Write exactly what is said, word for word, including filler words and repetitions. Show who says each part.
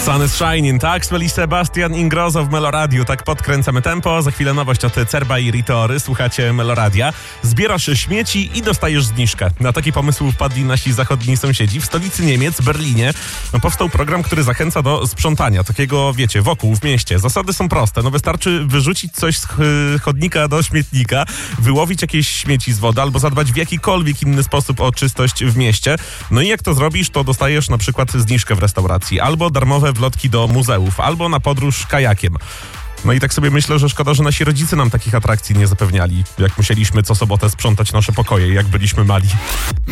Speaker 1: Sun is Shining, tak? Speli Sebastian Ingrosso w Meloradiu. Tak podkręcamy tempo. Za chwilę nowość od Cerba i Ritory. Słuchacie Meloradia. Zbierasz śmieci i dostajesz zniżkę. Na taki pomysł wpadli nasi zachodni sąsiedzi. W stolicy Niemiec, Berlinie, powstał program, który zachęca do sprzątania. Takiego, wiecie, wokół, w mieście. Zasady są proste. No wystarczy wyrzucić coś z chodnika do śmietnika, wyłowić jakieś śmieci z wody albo zadbać w jakikolwiek inny sposób o czystość w mieście. No i jak to zrobisz, to dostajesz na przykład zniżkę w restauracji, albo darmowe wlotki do muzeów, albo na podróż kajakiem. No i tak sobie myślę, że szkoda, że nasi rodzice nam takich atrakcji nie zapewniali, jak musieliśmy co sobotę sprzątać nasze pokoje, jak byliśmy mali.